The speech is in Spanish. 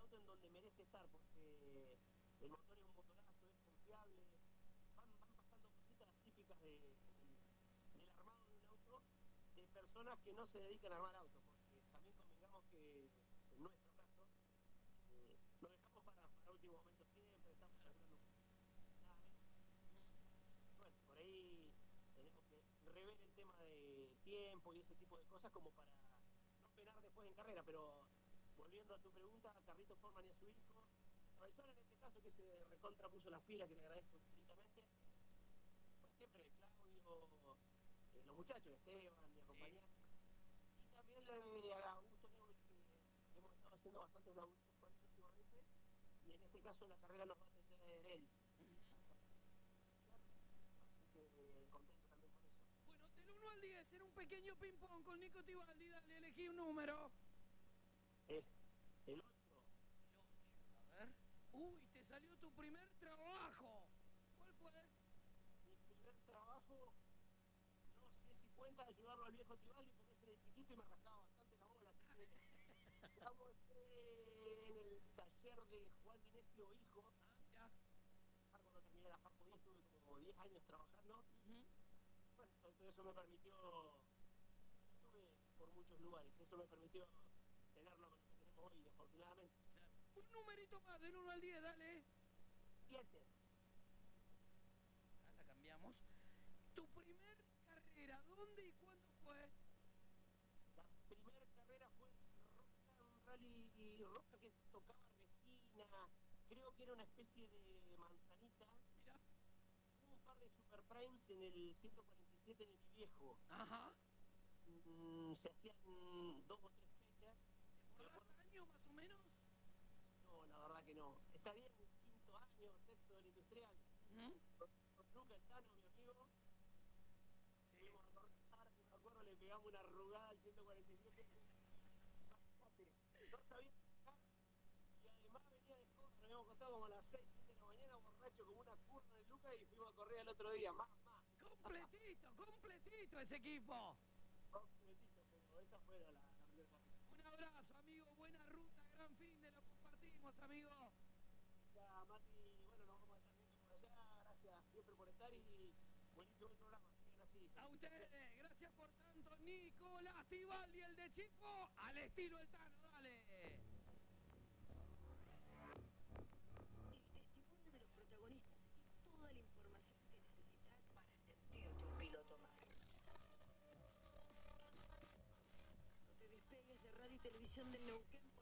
auto en donde merece estar, porque el motor es un motorazo, es confiable, van pasando cositas típicas del armado de un auto, de personas que no se dedican a armar autos, porque también convengamos que en nuestro caso lo dejamos para último momento siempre, estamos laburando. Bueno, por ahí tenemos que rever el tema de tiempo y ese tipo de cosas como para no penar después en carrera, pero volviendo a tu pregunta, a Carlitos Forman y a su hijo, Raizón en este caso que se recontra puso las pilas, que le agradezco infinitamente, pues siempre Claudio, los muchachos, Esteban, mi Sí. acompañante, y también a Augusto Leo, que hemos estado haciendo bastantes laburos con él últimamente, y en este caso en la carrera nos va a atender él. Así que contento también por eso. Bueno, del 1 al 10, en un pequeño ping-pong con Nico Tibaldi, dale, elegí un número. Es el 8. El 8, a ver. Uy, te salió tu primer trabajo. ¿Cuál fue? Mi primer trabajo, no sé si cuenta ayudarlo al viejo Tibaldi porque ese de chiquito y me rascaba bastante la bola, así que digamos en el taller de Juan Dinesio hijo, Ah, mira. cuando terminé la facu estuve como 10 años trabajando. Bueno, todo eso me permitió, estuve por muchos lugares, eso me permitió tenerlo con lo que tenemos hoy, afortunadamente. Claro. Un numerito más, del 1 al 10, dale. 7. Acá la cambiamos. Tu primer carrera, ¿dónde y cuándo fue? La primera carrera fue un rally roca que tocaba Regina, creo que era una especie de manzanita. Mira. Hubo un par de Super Primes en el 147 de mi viejo. Ajá. Se hacían 2 o 3 fechas. ¿Te Me acordás acuerdo, año más o menos? no, la verdad que no. Estaría en el quinto año, sexto del industrial. Ujú. Con Luca, el Tano, mi amigo, Sí. fuimos a cortar, me acuerdo, le pegamos una arrugada al 147. No sabía tocar, y además venía de joven, nos habíamos acostado como a las 6, 7 de la mañana, borracho como una curva de Lucas y fuimos a correr el otro día, más. Completito, completito ese equipo. Completito, pero esa fue la primera carrera. Un abrazo, amigo. Buena ruta, gran fin de lo compartimos, amigo. Ya, Mati, bueno, nos vamos a estar viendo por allá, gracias siempre por estar y buenísimo el programa, siguen así, A felicitaciones. ustedes, gracias por tanto, Nicolás Tibaldi, el de Chico, al estilo el Tano, dale. El testimonio de los protagonistas y toda la información que necesitas para sentirte un piloto más. No te despegues de Radio y Televisión del Neuquén.